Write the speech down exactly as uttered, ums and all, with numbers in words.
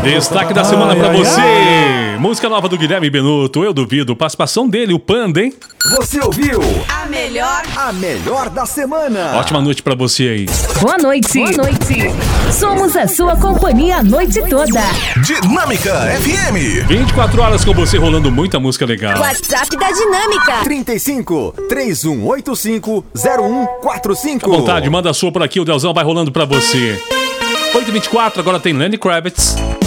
Destaque da semana ai, pra ai, você. Ai. Música nova do Guilherme Benuto, eu duvido. Participação dele, o Panda, hein? Você ouviu? A melhor. A melhor da semana. Ótima noite pra você aí. Boa noite. Boa noite. Somos a sua companhia a noite toda. Dinâmica F M. vinte e quatro horas com você rolando muita música legal. WhatsApp da Dinâmica. trinta e cinco, três um oito cinco, zero um quatro cinco. À vontade, manda a sua por aqui, o Delzão vai rolando pra você. oito e vinte e quatro, agora tem Lenny Kravitz.